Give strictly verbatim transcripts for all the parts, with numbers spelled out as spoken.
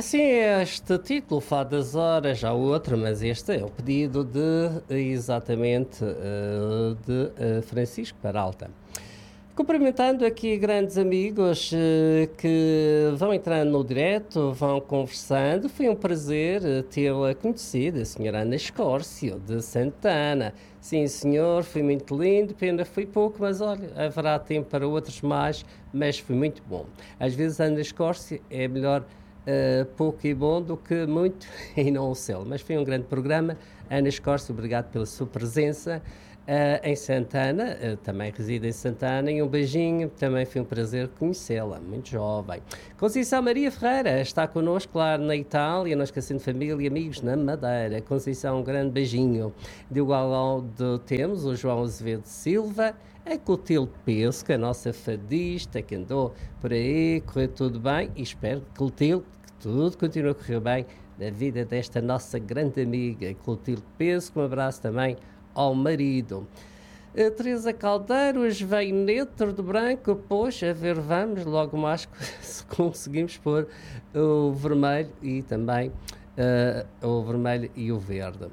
Sim, este título, Fado das Horas, há outro, mas este é o pedido de, exatamente, eh, de eh, Francisco Peralta. Cumprimentando aqui grandes amigos eh, que vão entrando no direto, vão conversando. Foi um prazer eh, tê-la conhecido, a senhora Ana Escórcio, de Santana. Sim, senhor, foi muito lindo, pena foi pouco, mas olha, haverá tempo para outros mais, mas foi muito bom. Às vezes a Ana Escórcio é melhor uh, pouco e bom do que muito e não o céu. Mas foi um grande programa. Ana Escórcio, obrigado pela sua presença. Uh, em Santana, uh, também reside em Santana, e um beijinho, também foi um prazer conhecê-la, muito jovem. Conceição Maria Ferreira está connosco lá na Itália, nós esquecendo família e amigos na Madeira. Conceição, um grande beijinho. De igual lado temos o João Azevedo Silva, a Clotilde Pesca, a nossa fadista que andou por aí, correu tudo bem, e espero, Clotilde, que tudo continue a correr bem na vida desta nossa grande amiga, Clotilde Pesca. Um abraço também ao marido. A Teresa Caldeiros vem neutro de branco, pois, a ver, vamos, logo mais se conseguimos pôr o vermelho e também uh, o vermelho e o verde.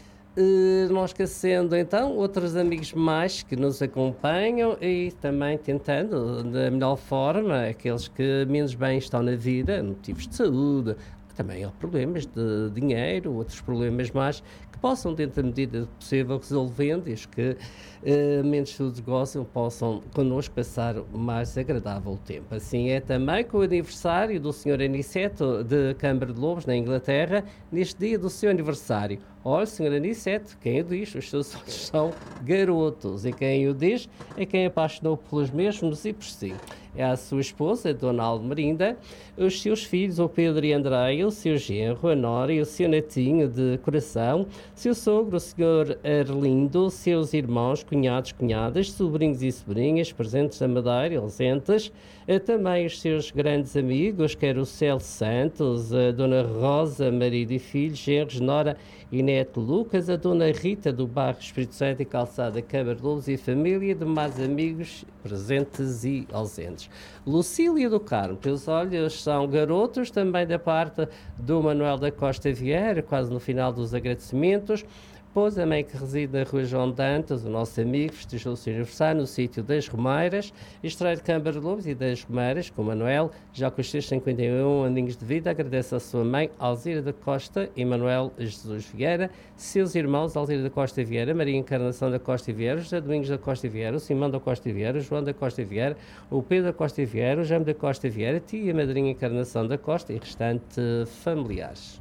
Uh, não esquecendo então outros amigos mais que nos acompanham e também tentando da melhor forma, aqueles que menos bem estão na vida, motivos de saúde, também há problemas de dinheiro, outros problemas mais, que possam, dentro da medida possível, resolvendo, e os que eh, menos saúde gozam, possam connosco passar o mais agradável tempo. Assim é também com o aniversário do senhor Aniceto de Câmara de Lobos, na Inglaterra, neste dia do seu aniversário. Olha, senhor Aniceto, quem o diz, os seus olhos são garotos, e quem o diz é quem apaixonou pelos mesmos e por si. É a sua esposa, a Dona Almerinda, os seus filhos, o Pedro e Andréia, o seu genro, a Nora e o seu netinho de coração, seu sogro, o senhor Arlindo, seus irmãos, cunhados, cunhadas, sobrinhos e sobrinhas, presentes da Madeira, ausentes, também os seus grandes amigos, quer o Celso Santos, a Dona Rosa, marido e filhos, genros, Nora e neto Lucas, a Dona Rita do bairro Espírito Santo e Calçada Câmara de Lobos e família, demais amigos presentes e ausentes. Lucília do Carmo, pelos olhos são garotos, também da parte do Manuel da Costa Vieira, quase no final dos agradecimentos. Pois a mãe que reside na Rua João Dantas, o nosso amigo, festejou o seu aniversário no sítio das Romeiras, extrai de Câmara de Lobos e das Romeiras, com o Manuel, já com os seus cinquenta e um aninhos de vida, agradece à sua mãe, Alzira da Costa e Manuel Jesus Vieira, seus irmãos, Alzira da Costa Vieira, Maria Encarnação da Costa Vieira, José Domingos da Costa Vieira, o Simão da Costa Vieira, o João da Costa Vieira, o Pedro da Costa Vieira, o Jaime da Costa Vieira, tia e madrinha Encarnação da Costa e restante familiares.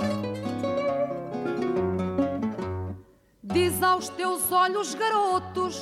Diz aos teus olhos, garotos,